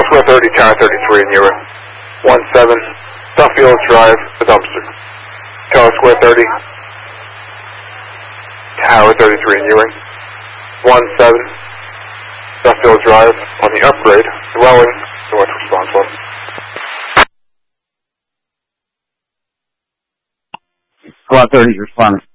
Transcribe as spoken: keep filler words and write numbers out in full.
Square thirty, Tower thirty-three in Ewing. one seven, Duffield Drive, the dumpster. Tower Square thirty, Tower thirty-three in Ewing. one seven, Duffield Drive on the upgrade, dwelling, north response one. Squad thirty, responding.